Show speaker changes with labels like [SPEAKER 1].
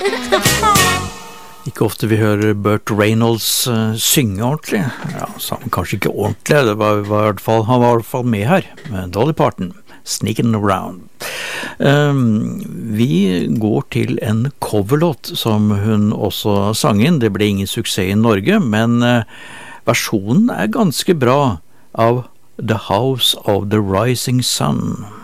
[SPEAKER 1] Ikke ofte vi hører Burt Reynolds synge ordentlig. Ja, sang kanskje ikke ordentlig, han var i hvert fall med her, med Dolly Parton, Sneaking Around. Vi går til en coverlåt som hun også sang inn. Det ble ingen suksess i Norge, men versjonen ganske bra av The House of the Rising Sun.